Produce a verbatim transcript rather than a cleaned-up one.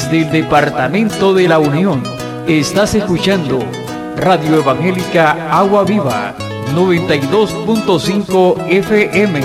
desde el Departamento de la Unión. Estás escuchando Radio Evangélica Agua Viva noventa y dos punto cinco F M.